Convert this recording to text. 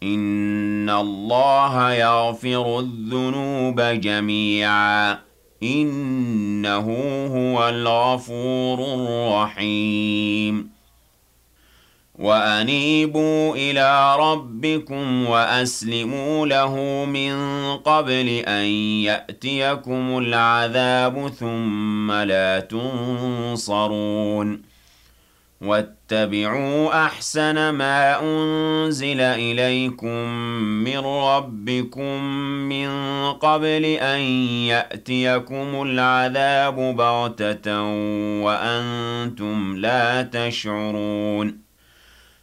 إِنَّ اللَّهَ يَغْفِرُ الذُّنُوبَ جَمِيعًا إِنَّهُ هُوَ الْغَفُورُ الرَّحِيمُ وَأَنِيبُوا إِلَىٰ رَبِّكُمْ وَأَسْلِمُوا لَهُ مِن قَبْلِ أَن يَأْتِيَكُمُ الْعَذَابُ ثُمَّ لَا تُنصَرُونَ وَاتَّبِعُوا أَحْسَنَ مَا أُنزِلَ إِلَيْكُم مِّن رَّبِّكُم مِّن قَبْلِ أَن يَأْتِيَكُمُ الْعَذَابُ بَغْتَةً وَأَنتُمْ لَا تَشْعُرُونَ